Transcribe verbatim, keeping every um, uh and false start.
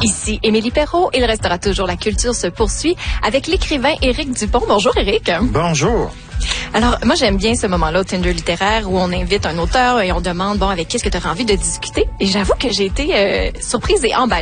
Ici Émilie Perrault. Il restera toujours La Culture se poursuit avec l'écrivain Éric Dupont. Bonjour Éric. Bonjour. Alors, moi, j'aime bien ce moment-là au Tinder littéraire où on invite un auteur et on demande, bon, avec qui est-ce que tu auras envie de discuter? Et j'avoue que j'ai été euh, surprise et emballée.